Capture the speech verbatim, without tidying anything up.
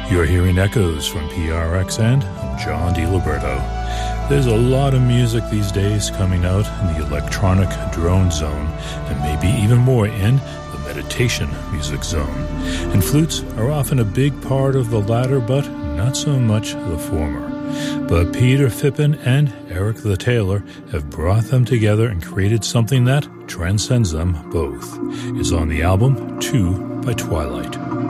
You're hearing echoes from P R X and I'm John DiLiberto. There's a lot of music these days coming out in the electronic drone zone, and maybe even more in the meditation music zone. And flutes are often a big part of the latter, but not so much the former. But Peter Phippen and Eric the Taylor have brought them together and created something that transcends them both. It's on the album Two by Twilight.